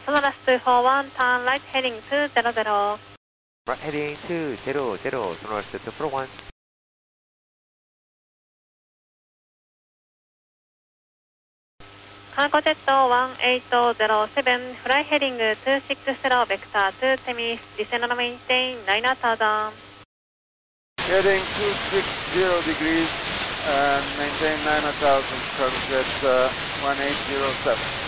Sonoras 241, turn right heading 200. Right heading 200, Sonoras 241. Cargo Jet 1807, fly heading 260, vector 2 Temis, descend and maintain 9000. Heading 260 degrees and maintain 9000, Cargo Jet 1807.